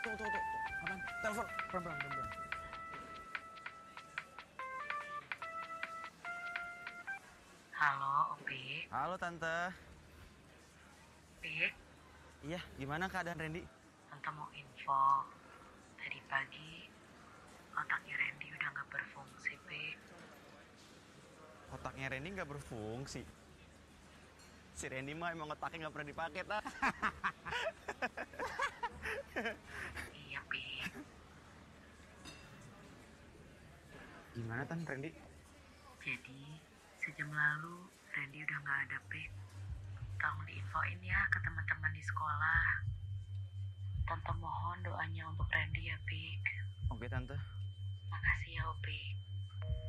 Tunggu. Apaan? Telepon. Pelan. Halo, Opik. Halo, Tante. Opik, Iya, gimana keadaan Randy? Tante mau info. Tadi pagi, otaknya Randy udah gak berfungsi, Pik. Otaknya Randy nggak berfungsi. Si Randy mah emang otaknya nggak pernah dipakai, ta. Iya, Pik. Gimana, Tan, Randy? Jadi, sejam lalu, Randy udah gak ada, Pik. Tolong diinfoin ya ke teman-teman di sekolah. Tante mohon doanya untuk Randy ya, Pik. Oke, Tante. Makasih ya, Opik.